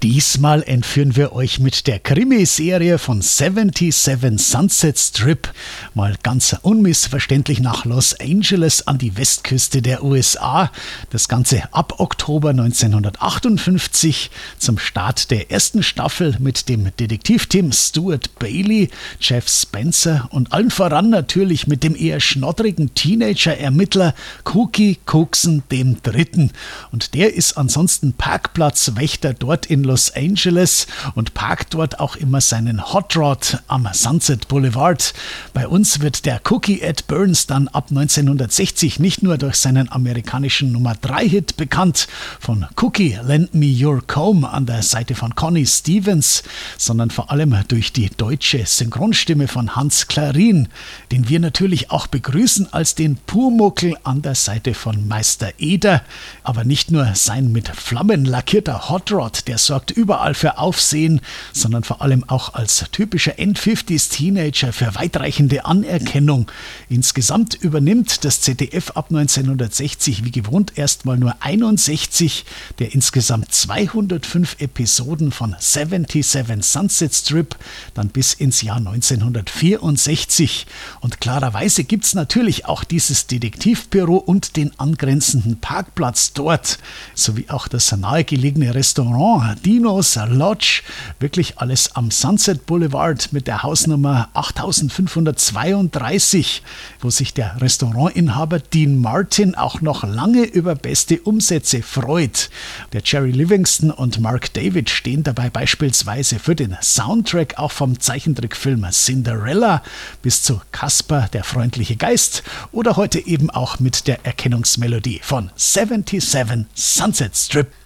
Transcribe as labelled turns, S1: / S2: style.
S1: Diesmal entführen wir euch mit der Krimiserie von 77 Sunset Strip mal ganz unmissverständlich nach Los Angeles an die Westküste der USA. Das Ganze ab Oktober 1958 zum Start der ersten Staffel mit dem Detektivteam Stuart Bailey, Jeff Spencer und allen voran natürlich mit dem eher schnoddrigen Teenager-Ermittler Cookie Cookson III. Und der ist ansonsten Parkplatzwächter dort in Los Angeles und parkt dort auch immer seinen Hot Rod am Sunset Boulevard. Bei uns wird der Cookie Ed Burns dann ab 1960 nicht nur durch seinen amerikanischen Nummer 3-Hit bekannt, von Cookie Lend Me Your Comb an der Seite von Connie Stevens, sondern vor allem durch die deutsche Synchronstimme von Hans Klarin, den wir natürlich auch begrüßen als den Pumuckl an der Seite von Meister Eder. Aber nicht nur sein mit Flammen lackierter Hot Rod, der sorgt überall für Aufsehen, sondern vor allem auch als typischer End-50s-Teenager für weitreichende Anerkennung. Insgesamt übernimmt das ZDF ab 1960 wie gewohnt erstmal nur 61 der insgesamt 205 Episoden von 77 Sunset Strip, dann bis ins Jahr 1964. Und klarerweise gibt es natürlich auch dieses Detektivbüro und den angrenzenden Parkplatz dort, sowie auch das nahegelegene Restaurant Dinos Lodge, wirklich alles am Sunset Boulevard mit der Hausnummer 8532, wo sich der Restaurantinhaber Dean Martin auch noch lange über beste Umsätze freut. Der Jerry Livingston und Mark David stehen dabei beispielsweise für den Soundtrack auch vom Zeichentrickfilm Cinderella bis zu Casper, der freundliche Geist, oder heute eben auch mit der Erkennungsmelodie von 77 Sunset Strip.